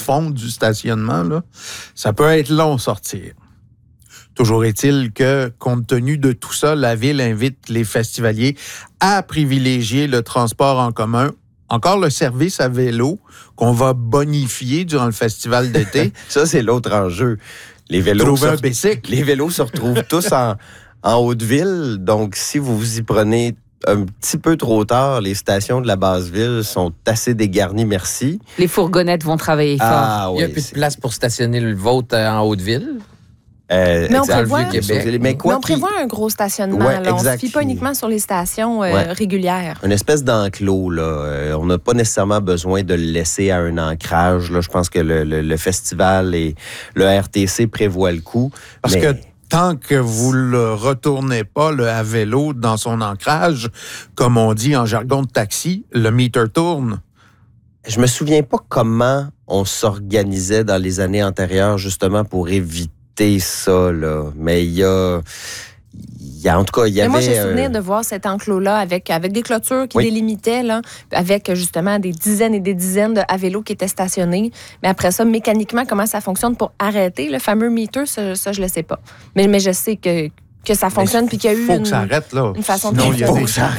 fond du stationnement, là, ça peut être long sortir. Toujours est-il que, compte tenu de tout ça, la Ville invite les festivaliers à privilégier le transport en commun. Encore le service à vélo qu'on va bonifier durant le festival d'été. Ça, c'est l'autre enjeu. Les vélos se retrouvent tous en Haute-Ville. Donc, si vous vous y prenez un petit peu trop tard, les stations de la basse-ville sont assez dégarnies, merci. Les fourgonnettes vont travailler fort. Il n'y a plus de place pour stationner le vôtre en Haute-Ville? Mais on prévoit un gros stationnement. Ouais, là. On ne se fie pas uniquement sur les stations régulières. Une espèce d'enclos. Là. On n'a pas nécessairement besoin de le laisser à un ancrage. Là. Je pense que le festival et le RTC prévoient le coup. Parce que tant que vous ne le retournez pas, le à vélo, dans son ancrage, comme on dit en jargon de taxi, le meter tourne. Je me souviens pas comment on s'organisait dans les années antérieures, justement, pour éviter ça, là. Mais il y a en tout cas, il y avait... Moi, j'ai souvenir de voir cet enclos-là avec des clôtures qui délimitaient, là, avec justement des dizaines et des dizaines de à vélo qui étaient stationnés. Mais après ça, mécaniquement, comment ça fonctionne pour arrêter le fameux meter, ça je le sais pas. Mais je sais que ça fonctionne puis qu'il y a eu que ça arrête, là. Une façon sinon, de faire. Faut que ça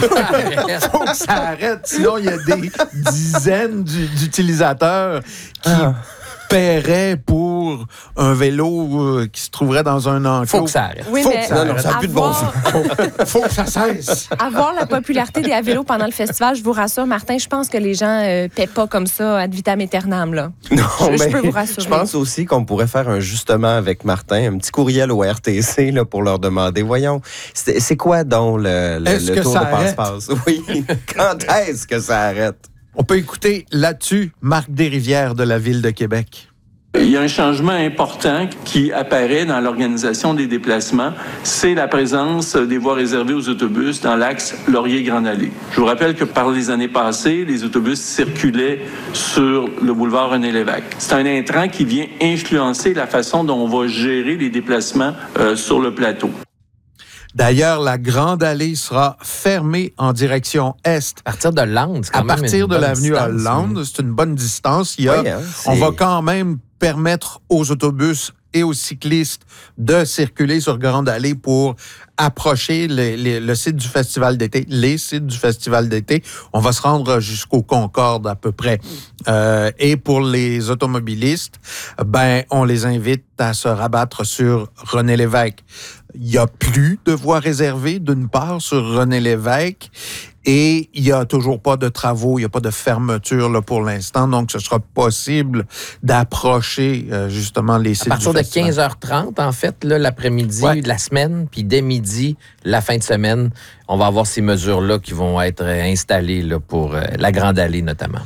arrête. Sinon, il y a des dizaines d'utilisateurs qui paieraient pour un vélo qui se trouverait dans un enclos. Faut que ça arrête. Oui, faut que ça arrête. Ça n'a plus de bon sens. Faut que ça cesse. Avoir la popularité des à-vélos pendant le festival, je vous rassure, Martin, je pense que les gens paient pas comme ça ad vitam aeternam, là. Non, je peux vous rassurer. Je pense aussi qu'on pourrait faire un justement avec Martin, un petit courriel au RTC là, pour leur demander, voyons, c'est quoi donc le tour de passe-passe? Oui, quand est-ce que ça arrête? On peut écouter là-dessus Marc Desrivières de la Ville de Québec. Il y a un changement important qui apparaît dans l'organisation des déplacements, c'est la présence des voies réservées aux autobus dans l'axe Laurier-Grande Allée. Je vous rappelle que par les années passées, les autobus circulaient sur le boulevard René-Lévesque. C'est un intrant qui vient influencer la façon dont on va gérer les déplacements sur le plateau. D'ailleurs, la Grande Allée sera fermée en direction est. À partir de Lande, c'est quand même à partir de l'avenue distance, Hollande, c'est une bonne distance. On va quand même permettre aux autobus et aux cyclistes de circuler sur Grande Allée pour approcher le site du festival d'été, les sites du festival d'été. On va se rendre jusqu'au Concorde à peu près. Et pour les automobilistes, on les invite à se rabattre sur René-Lévesque. Il n'y a plus de voies réservées, d'une part, sur René-Lévesque. Et il n'y a toujours pas de travaux, il n'y a pas de fermeture là, pour l'instant. Donc, ce sera possible d'approcher justement les sites du festival. À partir de 15h30, en fait, là, l'après-midi de la semaine, puis dès midi, la fin de semaine, on va avoir ces mesures-là qui vont être installées là, pour la Grande Allée notamment.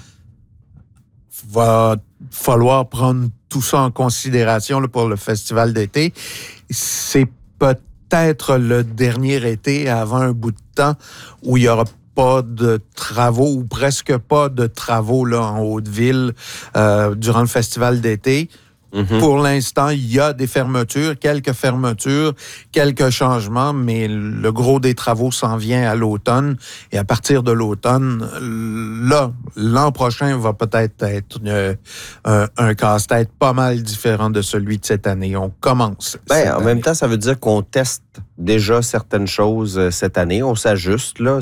Va falloir prendre tout ça en considération là, pour le festival d'été. C'est peut-être le dernier été avant un bout de temps où il n'y aura pas de travaux ou presque pas de travaux là, en Haute-Ville durant le festival d'été. Mm-hmm. Pour l'instant, il y a des fermetures, quelques changements, mais le gros des travaux s'en vient à l'automne. Et à partir de l'automne, l'an prochain va peut-être être un casse-tête pas mal différent de celui de cette année. On commence. En même temps, ça veut dire qu'on teste déjà certaines choses cette année. On s'ajuste, là.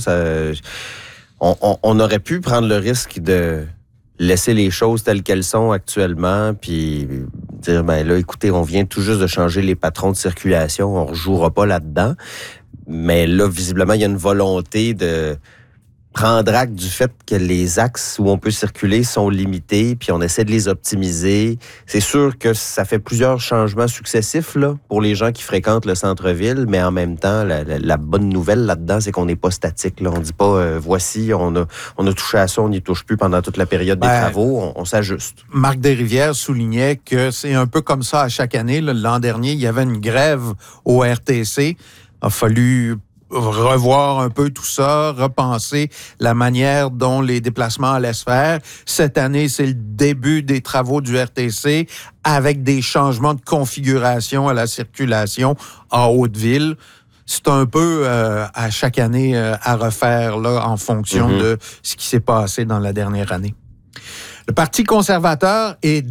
On aurait pu prendre le risque de laisser les choses telles qu'elles sont actuellement, puis dire, là, écoutez, on vient tout juste de changer les patrons de circulation, on ne rejouera pas là-dedans. Mais là, visiblement, il y a une volonté de prendre acte du fait que les axes où on peut circuler sont limités, puis on essaie de les optimiser. C'est sûr que ça fait plusieurs changements successifs là, pour les gens qui fréquentent le centre-ville, mais en même temps, la bonne nouvelle là-dedans, c'est qu'on n'est pas statique. Là. On ne dit pas, voici, on a touché à ça, on n'y touche plus pendant toute la période des travaux, on s'ajuste. Marc Desrivières soulignait que c'est un peu comme ça à chaque année. Là. L'an dernier, il y avait une grève au RTC. Il a fallu revoir un peu tout ça, repenser la manière dont les déplacements allaient se faire. Cette année, c'est le début des travaux du RTC avec des changements de configuration à la circulation en Haute-Ville. C'est un peu à chaque année à refaire là, en fonction de ce qui s'est passé dans la dernière année. Le Parti conservateur est